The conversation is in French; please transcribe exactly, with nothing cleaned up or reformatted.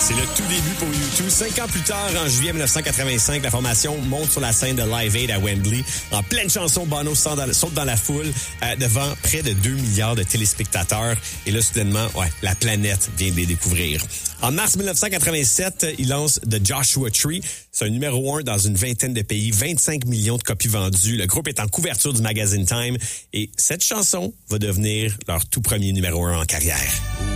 C'est le tout début pour U deux. Cinq ans plus tard, en juillet dix-neuf cent quatre-vingt-cinq, la formation monte sur la scène de Live Aid à Wembley. En pleine chanson, Bono saute dans, saute dans la foule euh, devant près de deux milliards de téléspectateurs. Et là, soudainement, ouais, la planète vient de les découvrir. En mars dix-neuf cent quatre-vingt-sept, il lance The Joshua Tree. C'est un numéro un dans une vingtaine de pays, vingt-cinq millions de copies vendues. Le groupe est en couverture du magazine Time. Et cette chanson va devenir leur tout premier numéro un en carrière.